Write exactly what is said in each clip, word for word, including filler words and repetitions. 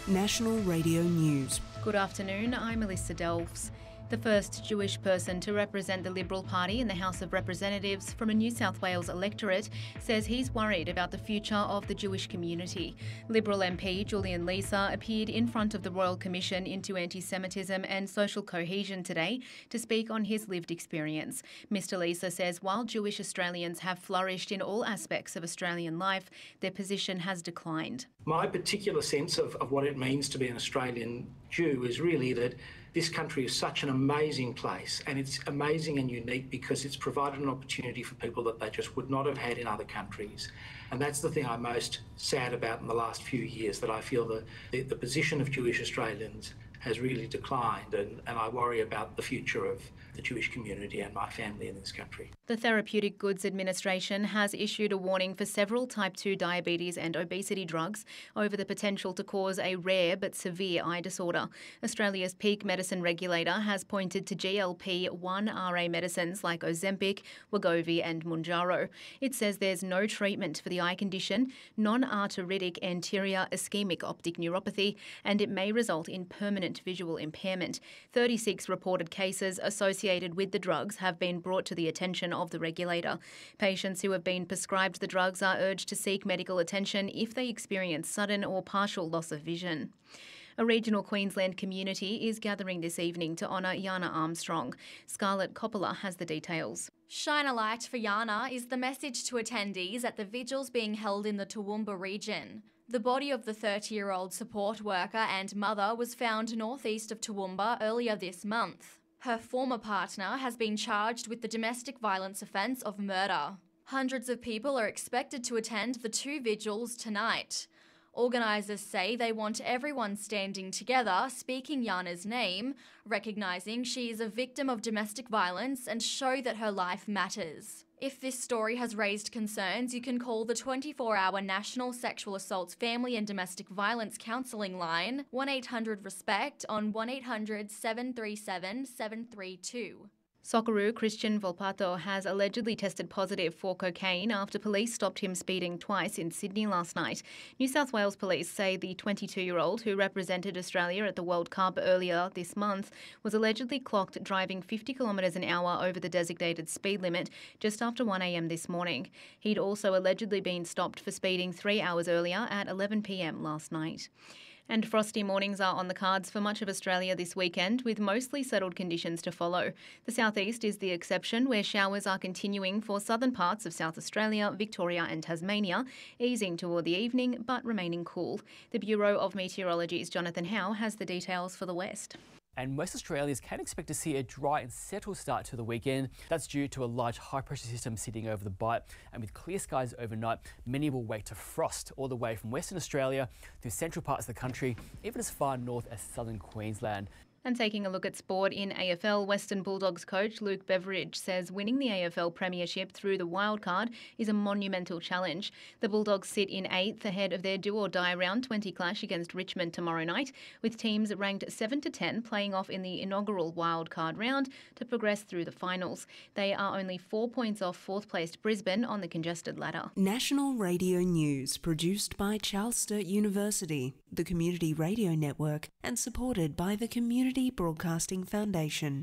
National Radio News. Good afternoon, I'm Melissa Delves. The first Jewish person to represent the Liberal Party in the House of Representatives from a New South Wales electorate says he's worried about the future of the Jewish community. Liberal M P Julian Leeser appeared in front of the Royal Commission into Anti-Semitism and Social Cohesion today to speak on his lived experience. Mr Leeser says while Jewish Australians have flourished in all aspects of Australian life, their position has declined. My particular sense of, of what it means to be an Australian Jew is really that this country is such an amazing place, and it's amazing and unique because it's provided an opportunity for people that they just would not have had in other countries. And that's the thing I'm most sad about in the last few years, that I feel that the, the position of Jewish Australians has really declined, and, and I worry about the future of the Jewish community and my family in this country. The Therapeutic Goods Administration has issued a warning for several type two diabetes and obesity drugs over the potential to cause a rare but severe eye disorder. Australia's peak medicine regulator has pointed to G L P one R A medicines like Ozempic, Wegovy and Mounjaro. It says there's no treatment for the eye condition, non-arteritic anterior ischemic optic neuropathy, and it may result in permanent visual impairment. thirty-six reported cases associated with the drugs have been brought to the attention of the regulator. Patients who have been prescribed the drugs are urged to seek medical attention if they experience sudden or partial loss of vision. A regional Queensland community is gathering this evening to honour Yana Armstrong. Scarlett Coppola has the details. Shine a light for Yana is the message to attendees at the vigils being held in the Toowoomba region. The body of the thirty-year-old support worker and mother was found northeast of Toowoomba earlier this month. Her former partner has been charged with the domestic violence offence of murder. Hundreds of people are expected to attend the two vigils tonight. Organisers say they want everyone standing together, speaking Yana's name, recognising she is a victim of domestic violence and show that her life matters. If this story has raised concerns, you can call the twenty-four hour National Sexual Assaults Family and Domestic Violence Counselling line, one eight hundred RESPECT on one eight hundred seven three seven seven three two. Socceroo Christian Volpato has allegedly tested positive for cocaine after police stopped him speeding twice in Sydney last night. New South Wales police say the twenty-two-year-old who represented Australia at the World Cup earlier this month was allegedly clocked driving fifty kilometres an hour over the designated speed limit just after one a m this morning. He'd also allegedly been stopped for speeding three hours earlier at eleven p m last night. And frosty mornings are on the cards for much of Australia this weekend, with mostly settled conditions to follow. The southeast is the exception, where showers are continuing for southern parts of South Australia, Victoria and Tasmania, easing toward the evening but remaining cool. The Bureau of Meteorology's Jonathan Howe has the details for the west. And most Australians can expect to see a dry and settled start to the weekend. That's due to a large high-pressure system sitting over the Bight, and with clear skies overnight, many will wake to frost all the way from Western Australia through central parts of the country, even as far north as southern Queensland. And taking a look at sport in A F L, Western Bulldogs coach Luke Beveridge says winning the A F L Premiership through the wildcard is a monumental challenge. The Bulldogs sit in eighth ahead of their do-or-die round twenty clash against Richmond tomorrow night, with teams ranked seven to ten playing off in the inaugural wildcard round to progress through the finals. They are only four points off fourth-placed Brisbane on the congested ladder. National Radio News, produced by Charles Sturt University, the Community Radio Network, and supported by the Community Broadcasting Foundation.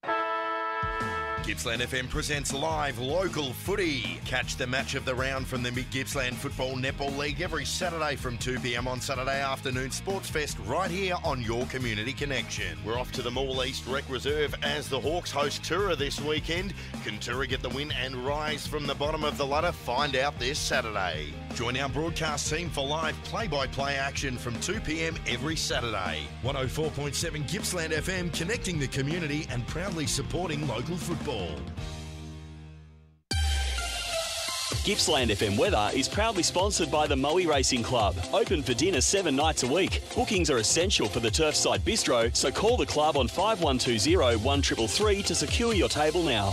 Gippsland F M presents live local footy. Catch the match of the round from the Mid-Gippsland Football Netball League every Saturday from two p m on Saturday afternoon Sports Fest right here on your Community Connection. We're off to the Mall East Rec Reserve as the Hawks host Tura this weekend. Can Tura get the win and rise from the bottom of the ladder? Find out this Saturday. Join our broadcast team for live play-by-play action from two p m every Saturday. one oh four point seven Gippsland F M, connecting the community and proudly supporting local football. Gippsland F M weather is proudly sponsored by the Moe Racing Club. Open for dinner seven nights a week. Bookings are essential for the Turfside Bistro, so call the club on five one two zero one three three three to secure your table now.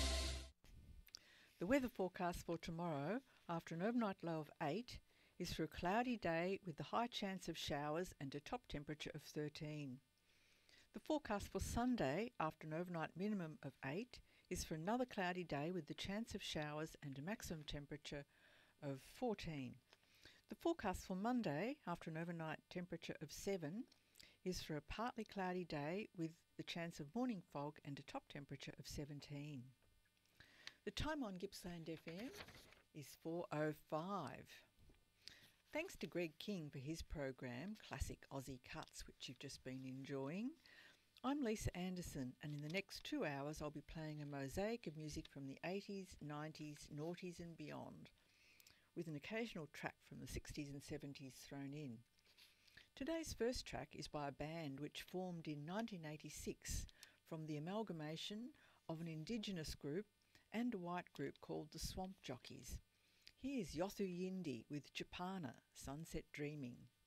The weather forecast for tomorrow, after an overnight low of eight, is for a cloudy day with the high chance of showers and a top temperature of thirteen. The forecast for Sunday, after an overnight minimum of eight, is for another cloudy day with the chance of showers and a maximum temperature of fourteen. The forecast for Monday, after an overnight temperature of seven, is for a partly cloudy day with the chance of morning fog and a top temperature of seventeen. The time on Gippsland F M is four oh five. Thanks to Greg King for his program, Classic Aussie Cuts, which you've just been enjoying. I'm Lisa Anderson, and in the next two hours I'll be playing a mosaic of music from the eighties, nineties, noughties and beyond, with an occasional track from the sixties and seventies thrown in. Today's first track is by a band which formed in nineteen eighty-six from the amalgamation of an Indigenous group and a white group called the Swamp Jockeys. Here's Yothu Yindi with Japana, Sunset Dreaming.